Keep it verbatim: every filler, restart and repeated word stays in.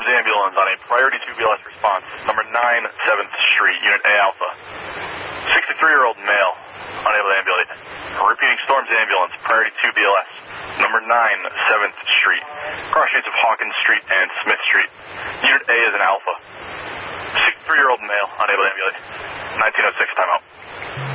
Storms ambulance on a priority two B L S response, number nine, seventh Street, Unit A Alpha. sixty-three-year-old male, unable to ambulate. Repeating Storms ambulance, priority two B L S, number nine, seventh Street, cross streets of Hawkins Street and Smith Street. Unit A is an Alpha. sixty-three-year-old male, unable to ambulate. nineteen oh six, timeout.